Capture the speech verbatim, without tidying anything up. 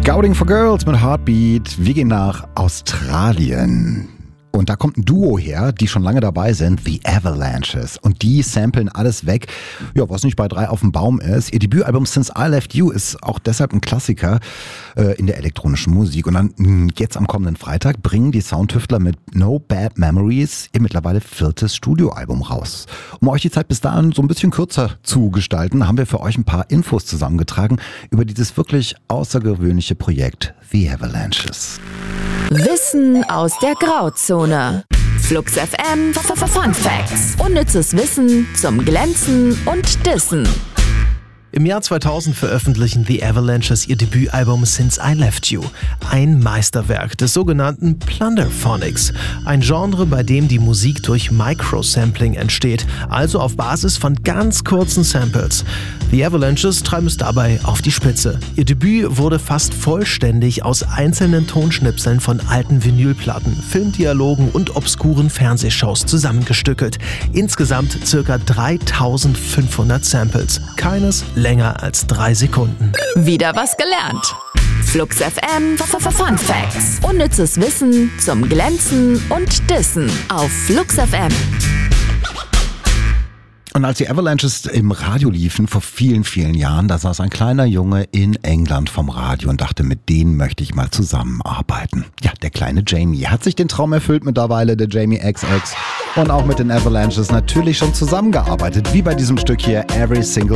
Scouting for Girls mit Heartbeat. Wir gehen nach Australien. Und da kommt ein Duo her, die schon lange dabei sind, The Avalanches. Und die samplen alles weg, ja, was nicht bei drei auf dem Baum ist. Ihr Debütalbum Since I Left You ist auch deshalb ein Klassiker äh, in der elektronischen Musik. Und dann mh, jetzt am kommenden Freitag bringen die Soundtüftler mit No Bad Memories ihr mittlerweile viertes Studioalbum raus. Um euch die Zeit bis dahin so ein bisschen kürzer zu gestalten, haben wir für euch ein paar Infos zusammengetragen über dieses wirklich außergewöhnliche Projekt The Avalanches. Wissen aus der Grauzone. Flux F M Fun Facts. Unnützes Wissen zum Glänzen und Dissen. Im Jahr zweitausend veröffentlichen The Avalanches ihr Debütalbum Since I Left You. Ein Meisterwerk des sogenannten Plunderphonics. Ein Genre, bei dem die Musik durch Microsampling entsteht, also auf Basis von ganz kurzen Samples. The Avalanches treiben es dabei auf die Spitze. Ihr Debüt wurde fast vollständig aus einzelnen Tonschnipseln von alten Vinylplatten, Filmdialogen und obskuren Fernsehshows zusammengestückelt. Insgesamt ca. dreitausendfünfhundert Samples. Keines länger als drei Sekunden. Wieder was gelernt. Flux F M Fun Facts. Unnützes Wissen zum Glänzen und Dissen auf Flux F M. Und als die Avalanches im Radio liefen vor vielen, vielen Jahren, da saß ein kleiner Junge in England vom Radio und dachte, mit denen möchte ich mal zusammenarbeiten. Ja, der kleine Jamie hat sich den Traum erfüllt mittlerweile, der Jamie X X. Und auch mit den Avalanches natürlich schon zusammengearbeitet, wie bei diesem Stück hier, Every Single